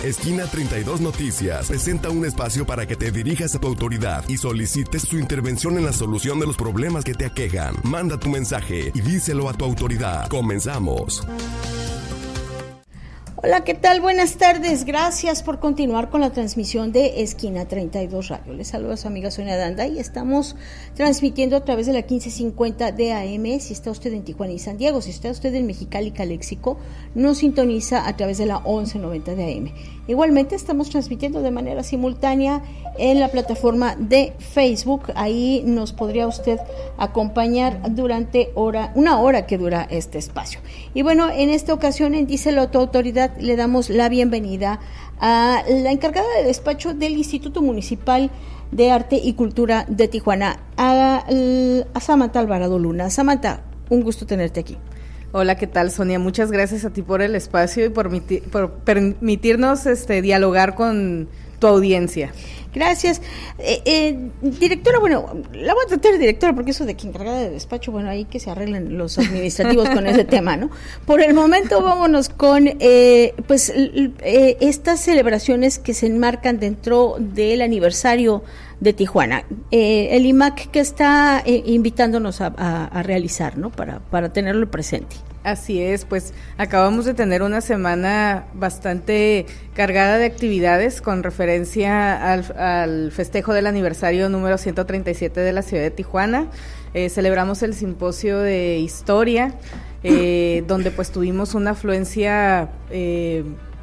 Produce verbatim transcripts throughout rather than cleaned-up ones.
Esquina treinta y dos Noticias presenta un espacio para que te dirijas a tu autoridad y solicites su intervención en la solución de los problemas que te aquejan. Manda tu mensaje y díselo a tu autoridad. Comenzamos. Hola, ¿qué tal? Buenas tardes. Gracias por continuar con la transmisión de Esquina treinta y dos Radio. Les saluda a su amiga Sonia Danda y estamos transmitiendo a través de la quince cincuenta de A M. Si está usted en Tijuana y San Diego, si está usted en Mexicali y Caléxico, nos sintoniza a través de la once noventa de A M. Igualmente estamos transmitiendo de manera simultánea en la plataforma de Facebook. Ahí nos podría usted acompañar durante hora, una hora que dura este espacio. Y bueno, en esta ocasión en Díselo a tu autoridad le damos la bienvenida a la encargada de despacho del Instituto Municipal de Arte y Cultura de Tijuana, a, a Samantha Alvarado Luna. Samantha, un gusto tenerte aquí. Hola, ¿qué tal, Sonia? Muchas gracias a ti por el espacio y por, miti- por permitirnos este, dialogar con tu audiencia. Gracias. Eh, eh, directora, bueno, la voy a tratar de directora porque eso de que encargada de despacho, bueno, ahí que se arreglen los administrativos con ese tema, ¿no? Por el momento vámonos con eh, pues eh, estas celebraciones que se enmarcan dentro del aniversario de Tijuana. Eh, el I M A C que está eh, invitándonos a, a, a realizar, ¿no? Para, para tenerlo presente. Así es, pues acabamos de tener una semana bastante cargada de actividades con referencia al, al festejo del aniversario número ciento treinta y siete de la ciudad de Tijuana. Eh, celebramos el simposio de historia, eh, donde pues tuvimos una afluencia eh,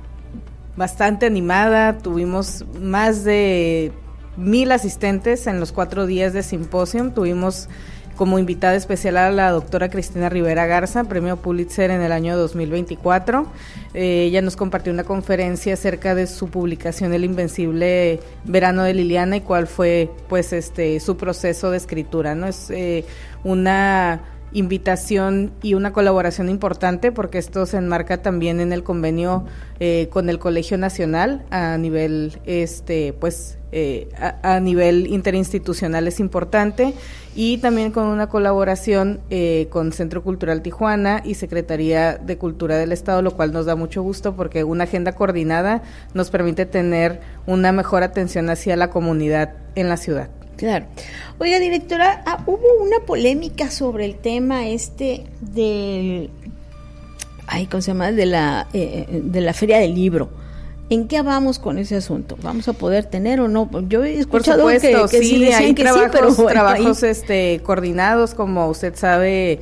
bastante animada, tuvimos más de mil asistentes en los cuatro días de simposio. Tuvimos como invitada especial a la doctora Cristina Rivera Garza, premio Pulitzer en el año dos mil veinticuatro. Eh, ella nos compartió una conferencia acerca de su publicación El Invencible Verano de Liliana y cuál fue pues este su proceso de escritura, ¿no? Es eh, una invitación y una colaboración importante porque esto se enmarca también en el convenio eh, con el Colegio Nacional a nivel este pues eh, a, a nivel interinstitucional es importante, y también con una colaboración eh, con Centro Cultural Tijuana y Secretaría de Cultura del Estado, lo cual nos da mucho gusto porque una agenda coordinada nos permite tener una mejor atención hacia la comunidad en la ciudad. Claro. Oiga, directora, ah, hubo una polémica sobre el tema este del, ay, ¿cómo se llama? De la eh, de la Feria del Libro. ¿En qué vamos con ese asunto? ¿Vamos a poder tener o no? Yo he escuchado Por supuesto, que, que sí, sí decían hay que trabajos, sí, pero bueno, trabajos ahí... este, coordinados, como usted sabe,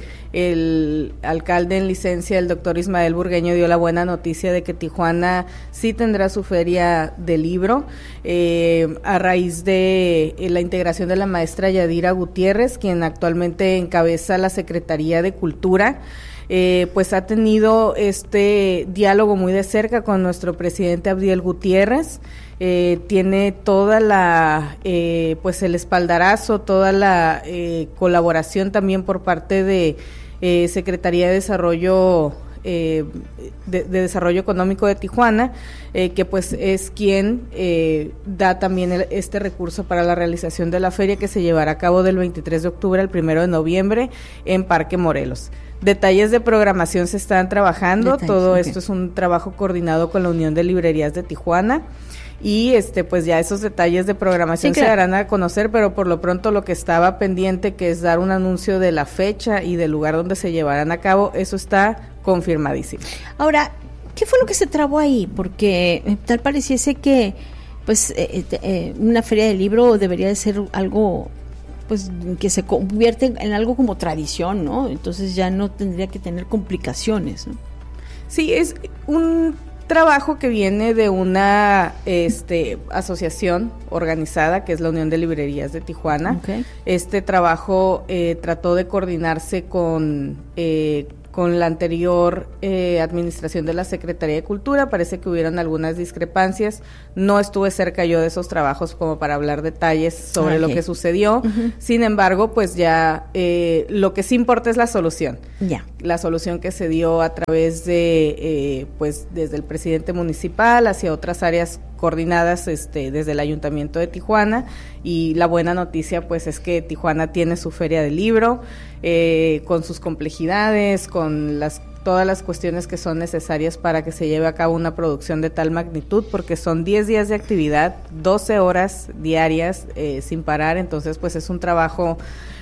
el alcalde en licencia, el doctor Ismael Burgueño, dio la buena noticia de que Tijuana sí tendrá su feria de libro, eh, a raíz de eh, la integración de la maestra Yadira Gutiérrez, quien actualmente encabeza la Secretaría de Cultura. Eh, pues ha tenido este diálogo muy de cerca con nuestro presidente Abdiel Gutiérrez, eh, tiene toda la, eh, pues el espaldarazo, toda la eh, colaboración también por parte de eh, Secretaría de Desarrollo eh, de, de Desarrollo Económico de Tijuana, eh, que pues es quien eh, da también el, este recurso para la realización de la feria que se llevará a cabo del veintitrés de octubre al primero de noviembre en Parque Morelos. Detalles de programación se están trabajando, Detalles, todo okay. Esto es un trabajo coordinado con la Unión de Librerías de Tijuana y este pues ya esos detalles de programación sí, claro. se darán a conocer, pero por lo pronto lo que estaba pendiente, que es dar un anuncio de la fecha y del lugar donde se llevarán a cabo, eso está confirmadísimo. Ahora, ¿qué fue lo que se trabó ahí? Porque tal pareciese que pues eh, eh, una feria de libro debería de ser algo pues que se convierte en algo como tradición, ¿no? Entonces ya no tendría que tener complicaciones, ¿no? Sí, es un trabajo que viene de una este asociación organizada que es la Unión de Librerías de Tijuana. Okay. Este trabajo eh, trató de coordinarse con eh, con la anterior eh, administración de la Secretaría de Cultura. Parece que hubieron algunas discrepancias, no estuve cerca yo de esos trabajos como para hablar detalles sobre okay. lo que sucedió, uh-huh. Sin embargo, pues ya eh, lo que sí importa es la solución. Ya. la solución que se dio a través de, eh, pues, desde el presidente municipal hacia otras áreas coordinadas este, desde el Ayuntamiento de Tijuana, y la buena noticia pues es que Tijuana tiene su feria del libro, eh, con sus complejidades, con las todas las cuestiones que son necesarias para que se lleve a cabo una producción de tal magnitud, porque son diez días de actividad, doce horas diarias eh, sin parar, entonces pues es un trabajo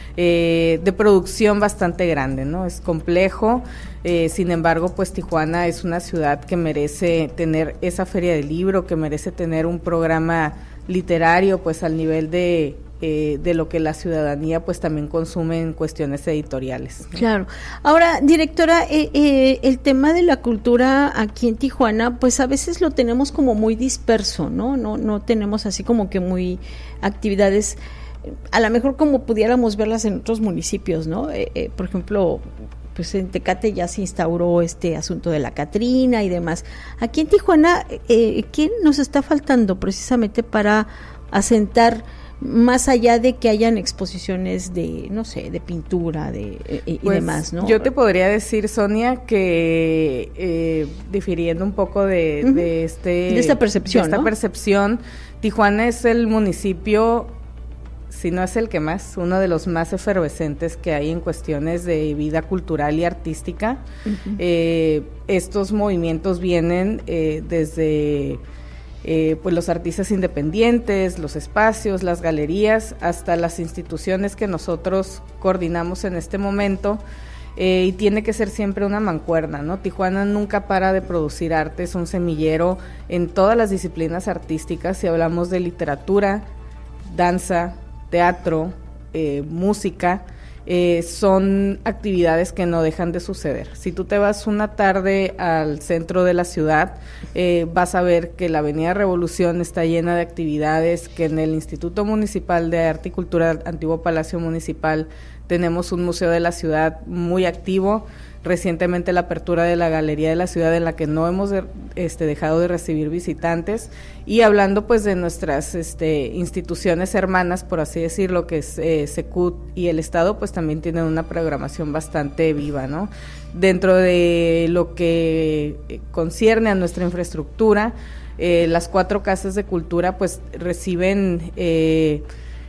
Eh, de producción bastante grande, ¿no? Es complejo, eh, sin embargo, pues Tijuana es una ciudad que merece tener esa feria del libro, que merece tener un programa literario, pues al nivel de eh, de lo que la ciudadanía pues también consume en cuestiones editoriales, ¿no? Claro. Ahora, directora, eh, eh, el tema de la cultura aquí en Tijuana, pues a veces lo tenemos como muy disperso, ¿no? No, no tenemos así como que muy actividades, a lo mejor como pudiéramos verlas en otros municipios, ¿no? Eh, eh, por ejemplo, pues en Tecate ya se instauró este asunto de la Catrina y demás. Aquí en Tijuana, eh, ¿qué nos está faltando precisamente para asentar, más allá de que hayan exposiciones de, no sé, de pintura de eh, y pues, demás, ¿no? Yo te podría decir, Sonia, que eh, difiriendo un poco de, uh-huh. de este de esta percepción, de esta ¿no? percepción, Tijuana es el municipio, si no es el que más, uno de los más efervescentes que hay en cuestiones de vida cultural y artística. Uh-huh. Eh, estos movimientos vienen eh, desde eh, pues los artistas independientes, los espacios, las galerías, hasta las instituciones que nosotros coordinamos en este momento. Eh, y tiene que ser siempre una mancuerna, ¿no? Tijuana nunca para de producir arte, es un semillero en todas las disciplinas artísticas, si hablamos de literatura, danza, teatro, eh, música, eh, son actividades que no dejan de suceder. Si tú te vas una tarde al centro de la ciudad, eh, vas a ver que la Avenida Revolución está llena de actividades, que en el Instituto Municipal de Arte y Cultura, Antiguo Palacio Municipal, tenemos un museo de la ciudad muy activo. Recientemente la apertura de la Galería de la Ciudad, en la que no hemos de, este, dejado de recibir visitantes, y hablando pues de nuestras este, instituciones hermanas, por así decirlo, que es eh, Secut y el Estado, pues también tienen una programación bastante viva, ¿no? Dentro de lo que concierne a nuestra infraestructura, eh, las cuatro casas de cultura pues reciben eh,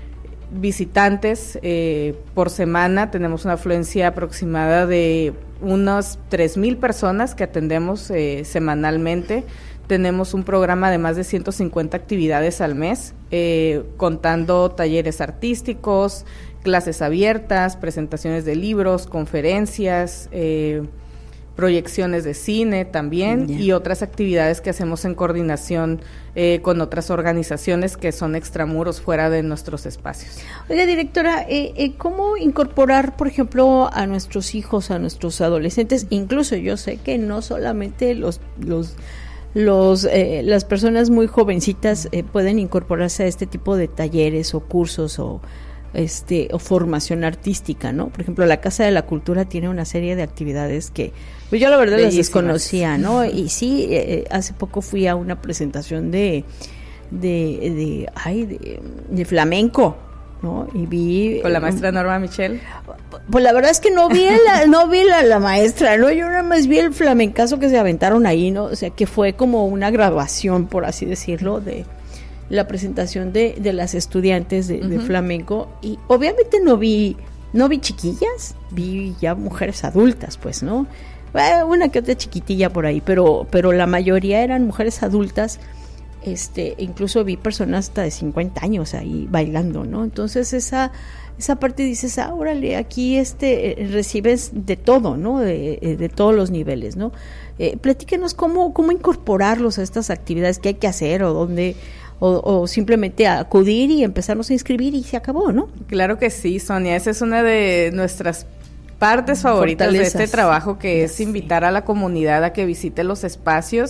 visitantes eh, por semana. Tenemos una afluencia aproximada de unas tres mil personas que atendemos eh, semanalmente. Tenemos un programa de más de ciento cincuenta actividades al mes, eh, contando talleres artísticos, clases abiertas, presentaciones de libros, conferencias, eh, proyecciones de cine también, yeah. y otras actividades que hacemos en coordinación eh, con otras organizaciones que son extramuros, fuera de nuestros espacios. Oiga, directora, eh, eh, ¿cómo incorporar, por ejemplo, a nuestros hijos, a nuestros adolescentes? Incluso yo sé que no solamente los los los eh, las personas muy jovencitas eh, pueden incorporarse a este tipo de talleres o cursos o este o formación artística, ¿no? Por ejemplo, la Casa de la Cultura tiene una serie de actividades que pues yo la verdad las desconocía, ¿no? Y sí, eh, hace poco fui a una presentación de de de ay de, de flamenco, ¿no? Y vi con la maestra Norma Michel. Pues la verdad es que no vi la, no vi la, la maestra, ¿no? Yo nada más vi el flamencazo que se aventaron ahí, ¿no? O sea, que fue como una graduación, por así decirlo, de la presentación de, de las estudiantes de, uh-huh. de flamenco, y obviamente no vi no vi chiquillas, vi ya mujeres adultas, pues, ¿no? Bueno, una que otra chiquitilla por ahí, pero pero la mayoría eran mujeres adultas. Este, incluso vi personas hasta de cincuenta años ahí bailando, ¿no? Entonces esa esa parte dices, ah, órale, aquí este eh, recibes de todo, ¿no? De, de todos los niveles, ¿no? Eh, platíquenos cómo cómo incorporarlos a estas actividades, qué hay que hacer o dónde O, o simplemente acudir y empezarnos a inscribir y se acabó, ¿no? Claro que sí, Sonia, esa es una de nuestras partes favoritas Fortalezas. de este trabajo, que es invitar a la comunidad a que visite los espacios,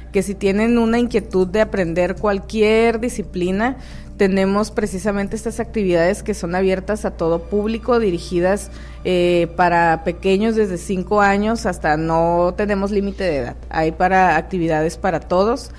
que si tienen una inquietud de aprender cualquier disciplina, tenemos precisamente estas actividades que son abiertas a todo público, dirigidas eh, para pequeños desde cinco años hasta no tenemos límite de edad. Hay para actividades para todos.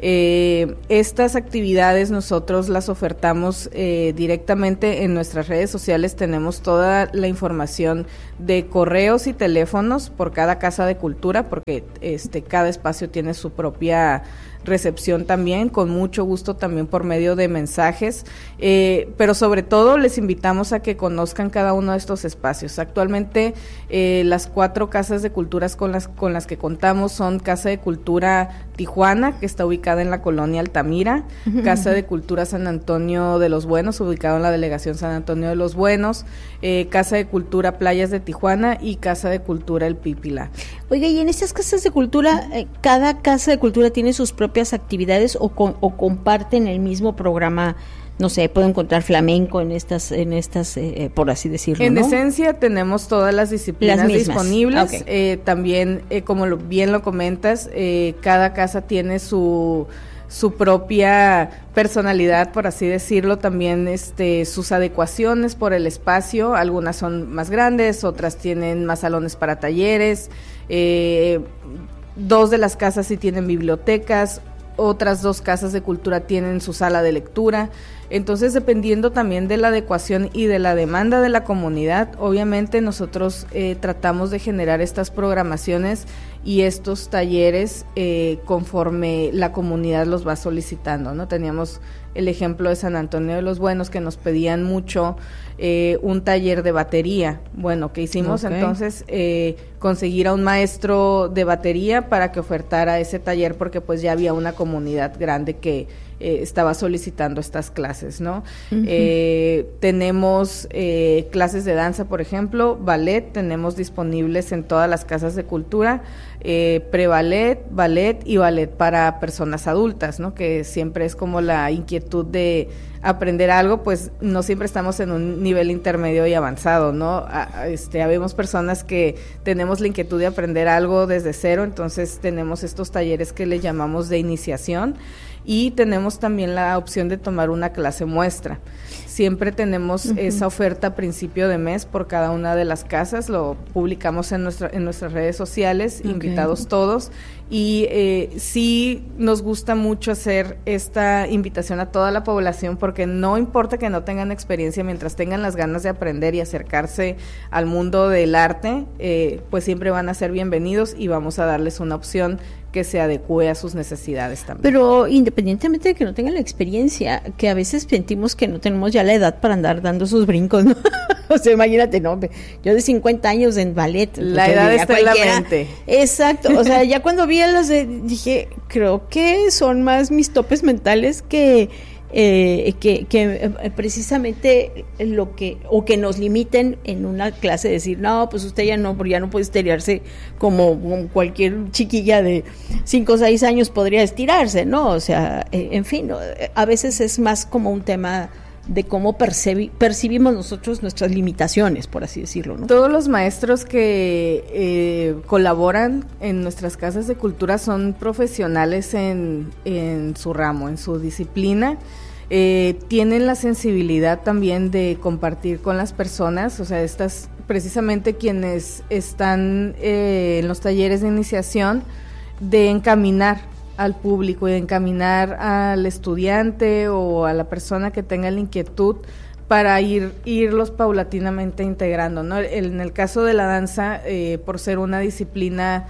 Eh, estas actividades nosotros las ofertamos eh, directamente en nuestras redes sociales. Tenemos toda la información de correos y teléfonos por cada casa de cultura, porque este cada espacio tiene su propia recepción también, con mucho gusto también por medio de mensajes, eh, pero sobre todo les invitamos a que conozcan cada uno de estos espacios. Actualmente eh, las cuatro casas de culturas con las con las que contamos son Casa de Cultura Tijuana, que está ubicada en la colonia Altamira, uh-huh. Casa de Cultura San Antonio de los Buenos, ubicado en la delegación San Antonio de los Buenos, eh, Casa de Cultura Playas de Tijuana y Casa de Cultura El Pípila. Oiga, y en estas casas de cultura, eh, cada casa de cultura tiene sus propias actividades o, con, o comparten el mismo programa. No sé, puedo encontrar flamenco en estas, en estas, eh, por así decirlo, En ¿no? esencia tenemos todas las disciplinas las disponibles. Okay. Eh, también, eh, como lo, bien lo comentas, eh, cada casa tiene su su propia personalidad, por así decirlo, también este sus adecuaciones por el espacio. Algunas son más grandes, otras tienen más salones para talleres. Eh, dos de las casas sí tienen bibliotecas. Otras dos casas de cultura tienen su sala de lectura. Entonces, dependiendo también de la adecuación y de la demanda de la comunidad, obviamente nosotros eh, tratamos de generar estas programaciones y estos talleres eh, conforme la comunidad los va solicitando, ¿no? Teníamos el ejemplo de San Antonio de los Buenos, que nos pedían mucho eh, un taller de batería. Bueno, ¿qué hicimos? Okay. Entonces, eh, conseguir a un maestro de batería para que ofertara ese taller, porque pues ya había una comunidad grande que eh, estaba solicitando estas clases, ¿no? Uh-huh. Eh, tenemos eh, clases de danza, por ejemplo, ballet, tenemos disponibles en todas las casas de cultura, eh, pre-ballet, ballet y ballet para personas adultas, ¿no? Que siempre es como la inquietud de aprender algo, pues no siempre estamos en un nivel intermedio y avanzado, ¿no? A, a, este, habemos personas que tenemos la inquietud de aprender algo desde cero, entonces tenemos estos talleres que le llamamos de iniciación, y tenemos también la opción de tomar una clase muestra. Siempre tenemos uh-huh. esa oferta a principio de mes por cada una de las casas, lo publicamos en nuestra en nuestras redes sociales, okay. invitados todos, y eh, sí nos gusta mucho hacer esta invitación a toda la población, porque no importa que no tengan experiencia, mientras tengan las ganas de aprender y acercarse al mundo del arte, eh, pues siempre van a ser bienvenidos y vamos a darles una opción que se adecue a sus necesidades también. Pero independientemente de que no tengan la experiencia, que a veces sentimos que no tenemos ya la edad para andar dando esos brincos, ¿no? O sea, imagínate, no, yo de cincuenta años en ballet. La edad diría, está cualquiera. En la mente. Exacto, o sea, ya cuando vi a los de, dije, creo que son más mis topes mentales que Eh, que, que eh, precisamente lo que, o que nos limiten en una clase, decir, no, pues usted ya no, ya no puede estirarse como, como cualquier chiquilla de cinco o seis años podría estirarse, ¿no? O sea, eh, en fin, a veces es más como un tema de cómo percibi- percibimos nosotros nuestras limitaciones, por así decirlo, ¿no? Todos los maestros que eh, colaboran en nuestras casas de cultura son profesionales en, en su ramo, en su disciplina. Eh, tienen la sensibilidad también de compartir con las personas, o sea, estas precisamente quienes están eh, en los talleres de iniciación, de encaminar al público y de encaminar al estudiante o a la persona que tenga la inquietud para ir irlos paulatinamente integrando, ¿no? En el caso de la danza, eh, por ser una disciplina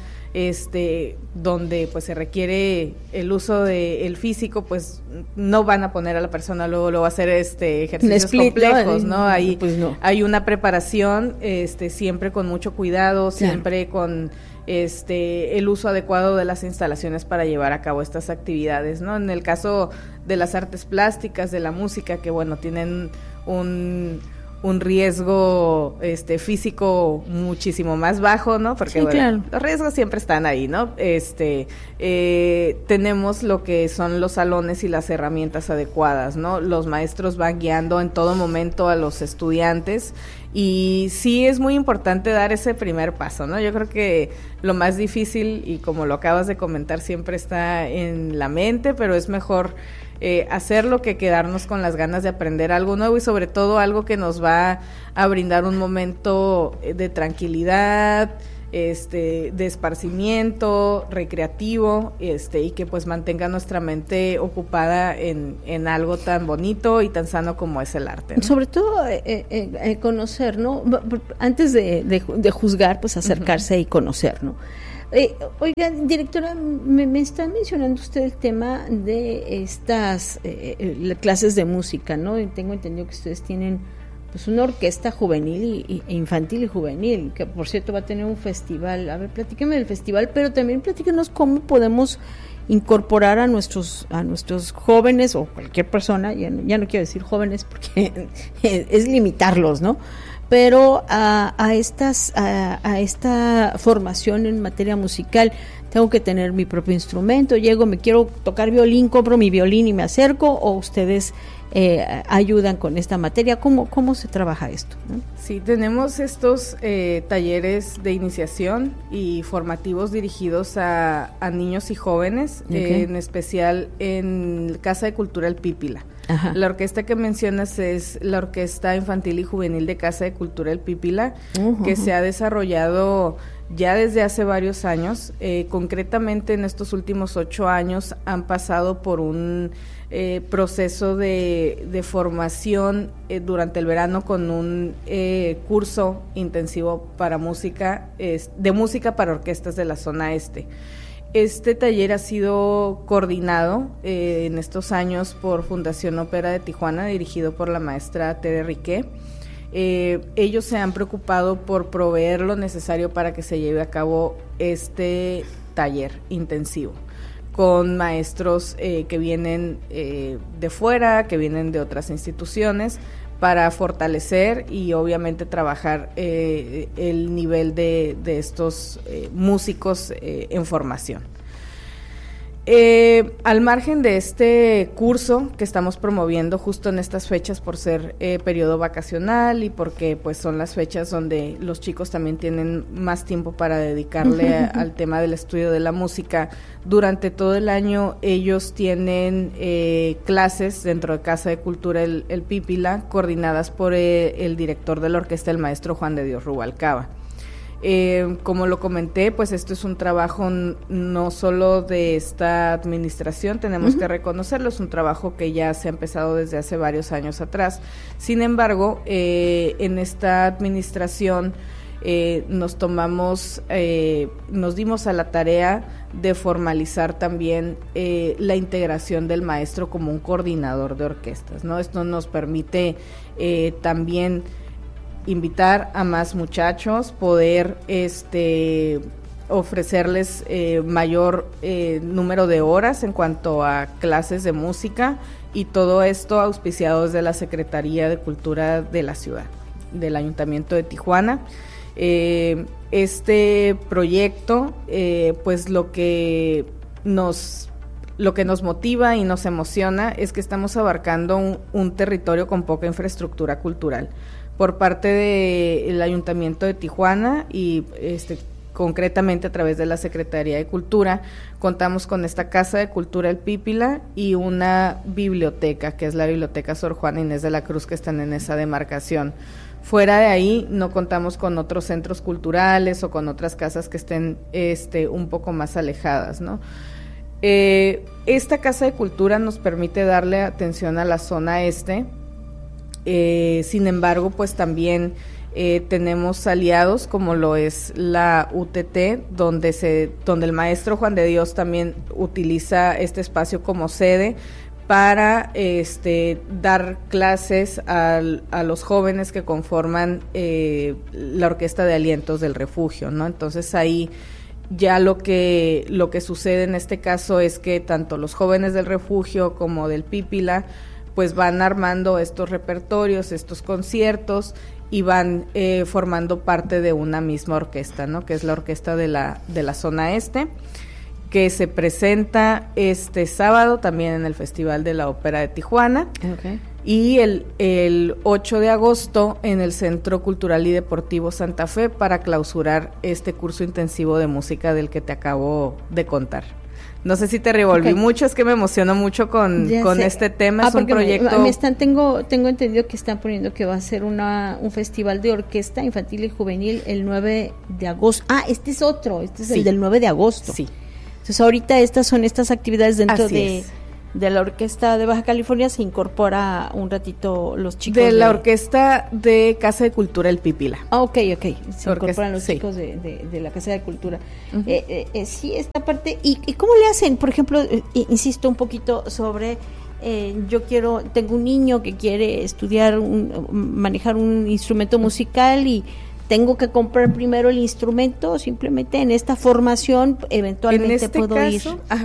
este donde pues se requiere el uso del físico, pues no van a poner a la persona luego luego a hacer este ejercicios split, complejos, ¿no? ¿no? Ahí pues no. Hay una preparación, este siempre con mucho cuidado, siempre claro. con este el uso adecuado de las instalaciones para llevar a cabo estas actividades, ¿no? En el caso de las artes plásticas, de la música, que bueno, tienen un un riesgo este físico muchísimo más bajo, ¿no? Porque sí, bueno, claro. los riesgos siempre están ahí, ¿no? Este eh, tenemos lo que son los salones y las herramientas adecuadas, ¿no? Los maestros van guiando en todo momento a los estudiantes Y sí es muy importante dar ese primer paso, ¿no? Yo creo que lo más difícil, y como lo acabas de comentar, siempre está en la mente, pero es mejor eh, hacerlo que quedarnos con las ganas de aprender algo nuevo y sobre todo algo que nos va a brindar un momento de tranquilidad, este de esparcimiento, recreativo, este y que pues mantenga nuestra mente ocupada en, en algo tan bonito y tan sano como es el arte, ¿no? Sobre todo eh, eh, eh, conocer, ¿no? Antes de, de, de juzgar, pues acercarse uh-huh. y conocer, ¿no? Eh, oiga, directora, me, me está mencionando usted el tema de estas eh, eh, clases de música, ¿no? Y tengo entendido que ustedes tienen pues una orquesta juvenil y, y infantil y juvenil, que por cierto va a tener un festival. A ver, platíqueme del festival, pero también platíquenos cómo podemos incorporar a nuestros a nuestros jóvenes o cualquier persona, ya no, ya no quiero decir jóvenes porque es limitarlos, ¿no? Pero a, a estas a, a esta formación en materia musical. Tengo que tener mi propio instrumento, llego, me quiero tocar violín, compro mi violín y me acerco, o ustedes eh, ayudan con esta materia. ¿Cómo, cómo se trabaja esto, ¿no? Sí, tenemos estos eh, talleres de iniciación y formativos dirigidos a, a niños y jóvenes, okay. eh, en especial en Casa de Cultura El Pípila. Ajá. La orquesta que mencionas es la Orquesta Infantil y Juvenil de Casa de Cultura El Pípila, uh-huh. que se ha desarrollado ya desde hace varios años. Eh, concretamente en estos últimos ocho años han pasado por un eh, proceso de, de formación eh, durante el verano con un eh, curso intensivo para música, eh, de música para orquestas de la zona este. Este taller ha sido coordinado eh, en estos años por Fundación Ópera de Tijuana, dirigido por la maestra Tere Riqué. Eh, ellos se han preocupado por proveer lo necesario para que se lleve a cabo este taller intensivo, con maestros eh, que vienen eh, de fuera, que vienen de otras instituciones, para fortalecer y obviamente trabajar eh, el nivel de, de estos eh, músicos eh, en formación. Eh, al margen de este curso que estamos promoviendo justo en estas fechas por ser eh, periodo vacacional y porque pues son las fechas donde los chicos también tienen más tiempo para dedicarle a, al tema del estudio de la música, durante todo el año ellos tienen eh, clases dentro de Casa de Cultura El, el Pípila, coordinadas por eh, el director de la orquesta, el maestro Juan de Dios Rubalcaba. Eh, como lo comenté, pues esto es un trabajo n- no solo de esta administración, tenemos uh-huh. que reconocerlo, es un trabajo que ya se ha empezado desde hace varios años atrás. Sin embargo, eh, en esta administración eh, nos tomamos, eh, nos dimos a la tarea de formalizar también eh, la integración del maestro como un coordinador de orquestas, ¿no? Esto nos permite eh, también invitar a más muchachos, poder este ofrecerles eh, mayor eh, número de horas en cuanto a clases de música, y todo esto auspiciado desde la Secretaría de Cultura de la ciudad, del Ayuntamiento de Tijuana. Eh, este proyecto, eh, pues lo que nos lo que nos motiva y nos emociona es que estamos abarcando un, un territorio con poca infraestructura cultural. Por parte del Ayuntamiento de Tijuana y este concretamente a través de la Secretaría de Cultura, contamos con esta Casa de Cultura El Pípila y una biblioteca, que es la Biblioteca Sor Juana Inés de la Cruz, que están en esa demarcación. Fuera de ahí no contamos con otros centros culturales o con otras casas que estén este un poco más alejadas, ¿no? Eh, esta Casa de Cultura nos permite darle atención a la zona este. Eh, sin embargo, pues también eh, tenemos aliados como lo es la U T T, donde se, donde el maestro Juan de Dios también utiliza este espacio como sede para este dar clases a, a los jóvenes que conforman eh, la Orquesta de Alientos del Refugio, ¿no? Entonces ahí ya lo que lo que sucede en este caso es que tanto los jóvenes del refugio como del Pípila pues van armando estos repertorios, estos conciertos, y van eh, formando parte de una misma orquesta, ¿no? Que es la orquesta de la de la zona este. que se presenta este sábado también en el Festival de la Ópera de Tijuana. Okay. Y el, el ocho de agosto en el Centro Cultural y Deportivo Santa Fe para clausurar este curso intensivo de música del que te acabo de contar. No sé si te revolví okay. mucho, es que me emociono mucho con, con este tema, ah, es un proyecto... Me, me están, tengo, tengo entendido que están poniendo que va a ser una, un festival de orquesta infantil y juvenil el nueve de agosto. Ah, este es otro, este es sí. el del nueve de agosto. Sí. Entonces ahorita estas son estas actividades dentro Así de... es. de la Orquesta de Baja California, se incorpora un ratito los chicos de, de la Orquesta de Casa de Cultura El Pípila. Ah, ok, ok, se Orquesta, incorporan los sí. chicos de, de, de la Casa de Cultura. Uh-huh. eh, eh, eh, sí, esta parte, ¿y, y cómo le hacen? Por ejemplo, eh, insisto un poquito sobre, eh, yo quiero, tengo un niño que quiere estudiar, un, manejar un instrumento musical y tengo que comprar primero el instrumento, simplemente en esta formación eventualmente en este puedo caso, ir. Ah,